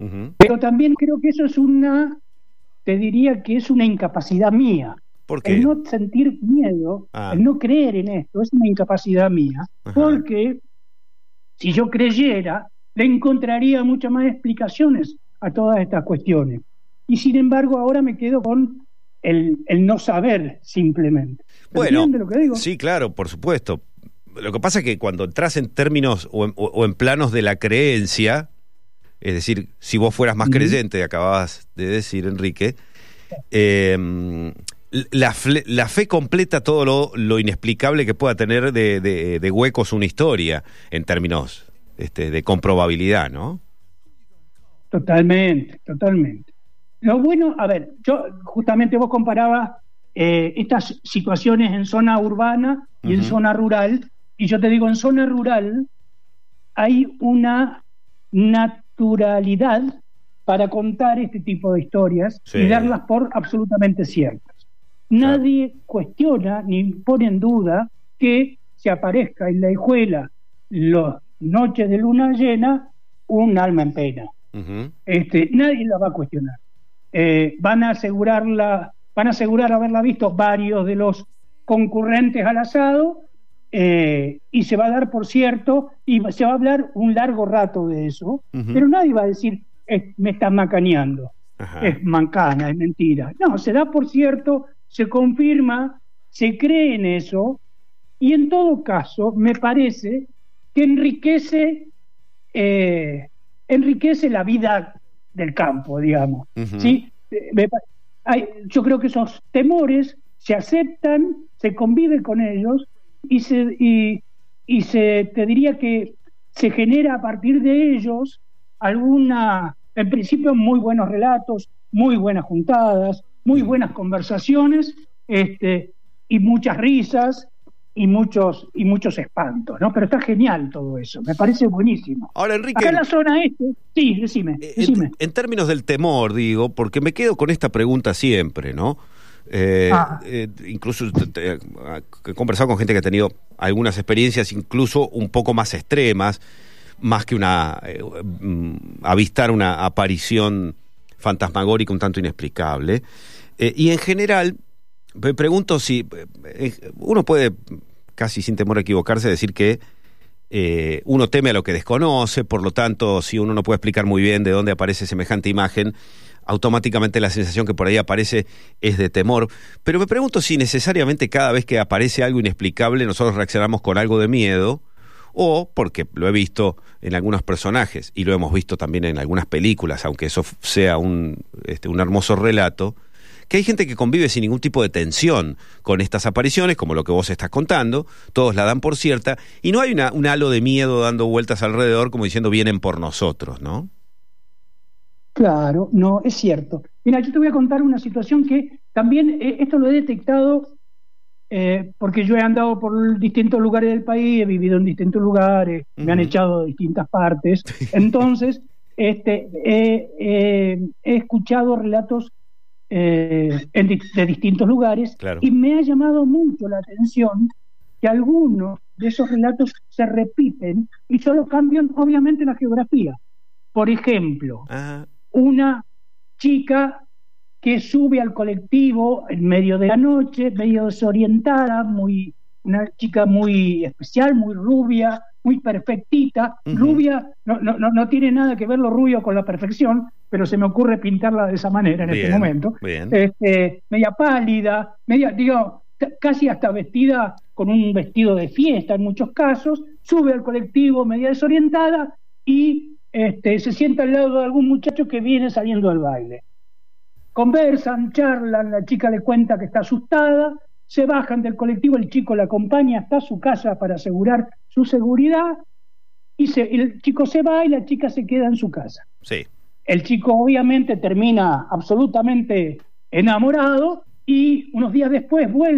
Pero también creo que eso es te diría que es una incapacidad mía. ¿Por qué? El no sentir miedo, el no creer en esto, es una incapacidad mía. Porque si yo creyera, le encontraría muchas más explicaciones a todas estas cuestiones. Y sin embargo, ahora me quedo con el no saber simplemente. Bueno, ¿Entiendes lo que digo? sí, claro, por supuesto. Lo que pasa es que cuando entras en términos o en planos de la creencia, es decir, si vos fueras más creyente, acababas de decir, Enrique, la fe completa todo lo inexplicable que pueda tener de huecos una historia, en términos de comprobabilidad, ¿no? Totalmente. Lo bueno, a ver, justamente vos comparabas estas situaciones en zona urbana y en zona rural, y yo te digo, en zona rural hay una naturalidad para contar este tipo de historias y darlas por absolutamente ciertas. Nadie cuestiona ni pone en duda que se aparezca en la hijuela las noches de luna llena un alma en pena. Nadie la va a cuestionar. Van a asegurar haberla visto varios de los concurrentes al asado, y se va a dar por cierto, y se va a hablar un largo rato de eso, pero nadie va a decir me estás macaneando, es mancana, es mentira. No, se da por cierto, se confirma, se cree en eso, y en todo caso me parece que enriquece la vida del campo, digamos. ¿Sí? Yo creo que esos temores se aceptan, se convive con ellos y te diría que se genera a partir de ellos en principio muy buenos relatos, muy buenas juntadas, muy buenas conversaciones, y muchas risas y muchos espantos, ¿no? Pero está genial todo eso, me parece buenísimo. Ahora, Enrique, acá en la zona sí, decime. En términos del temor, digo, porque me quedo con esta pregunta siempre, ¿no? Incluso he conversado con gente que ha tenido algunas experiencias incluso un poco más extremas, más que avistar una aparición fantasmagórica un tanto inexplicable, y en general me pregunto si uno puede, casi sin temor a equivocarse, decir que uno teme a lo que desconoce, por lo tanto, si uno no puede explicar muy bien de dónde aparece semejante imagen, automáticamente la sensación que por ahí aparece es de temor. Pero me pregunto si necesariamente cada vez que aparece algo inexplicable nosotros reaccionamos con algo de miedo, o, porque lo he visto en algunos personajes y lo hemos visto también en algunas películas, aunque eso sea un hermoso relato, que hay gente que convive sin ningún tipo de tensión con estas apariciones, como lo que vos estás contando, todos la dan por cierta, y no hay un halo de miedo dando vueltas alrededor como diciendo vienen por nosotros, ¿no? Claro, no, es cierto. Mira, yo te voy a contar una situación que también, esto lo he detectado porque yo he andado por distintos lugares del país, he vivido en distintos lugares, me han echado de distintas partes, entonces he escuchado relatos de distintos lugares, y me ha llamado mucho la atención que algunos de esos relatos se repiten y solo cambian obviamente la geografía. Por ejemplo, una chica que sube al colectivo en medio de la noche, medio desorientada, una chica muy especial, muy rubia, muy perfectita. Rubia, no tiene nada que ver lo rubio con la perfección, pero se me ocurre pintarla de esa manera en este momento. Media pálida, casi hasta vestida con un vestido de fiesta en muchos casos, sube al colectivo media desorientada y se sienta al lado de algún muchacho que viene saliendo del baile. Conversan, charlan, la chica le cuenta que está asustada, se bajan del colectivo, el chico la acompaña hasta su casa para asegurar su seguridad, y el chico se va y la chica se queda en su casa. Sí. El chico obviamente termina absolutamente enamorado y unos días después vuelve